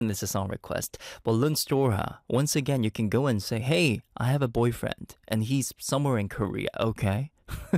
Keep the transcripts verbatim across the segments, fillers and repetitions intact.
This is a song request. Well, Lunstora, once again, you can go and say, hey, I have a boyfriend and he's somewhere in Korea, okay?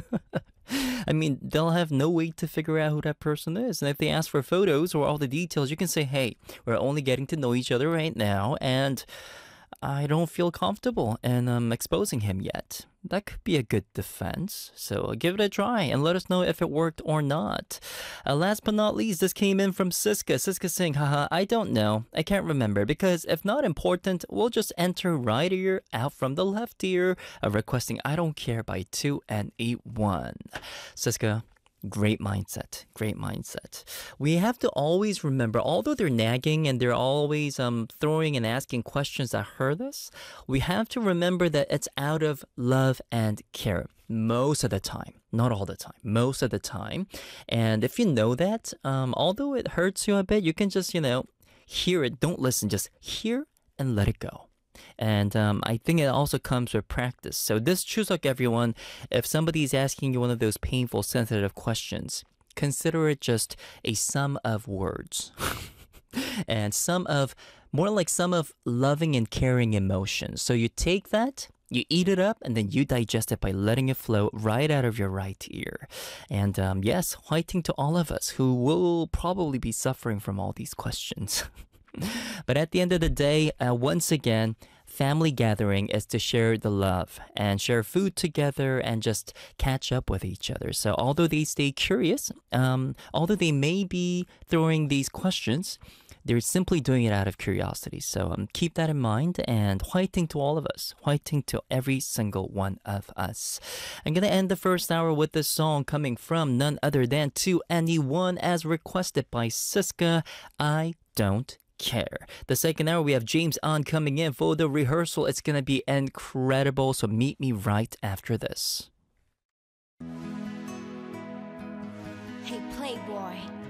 I mean, they'll have no way to figure out who that person is. And if they ask for photos or all the details, you can say, hey, we're only getting to know each other right now, and I don't feel comfortable in um, exposing him yet. That could be a good defense. So give it a try and let us know if it worked or not. Uh, last but not least, this came in from Siska. Siska saying, haha, I don't know. I can't remember because if not important, we'll just enter right ear out from the left ear, uh, requesting I don't care by two and eight one. Siska, great mindset. Great mindset. We have to always remember, although they're nagging and they're always um, throwing and asking questions that hurt us, we have to remember that it's out of love and care most of the time. Not all the time. Most of the time. And if you know that, um, although it hurts you a bit, you can just, you know, hear it. Don't listen. Just hear and let it go. And um, I think it also comes with practice. So this Chuseok, everyone, if somebody's asking you one of those painful, sensitive questions, consider it just a sum of words. And some of, more like some of loving and caring emotions. So you take that, you eat it up, and then you digest it by letting it flow right out of your right ear. And um, yes, fighting to all of us who will probably be suffering from all these questions. But at the end of the day, uh, once again, family gathering is to share the love and share food together and just catch up with each other. So although they stay curious, um, although they may be throwing these questions, they're simply doing it out of curiosity. So um, keep that in mind, and whiting to all of us, whiting to every single one of us. I'm going to end the first hour with this song coming from none other than To Anyone, as requested by Siska, I Don't Care. The second hour, we have James On coming in for the rehearsal. It's going to be incredible, so meet me right after this. Hey, Playboy.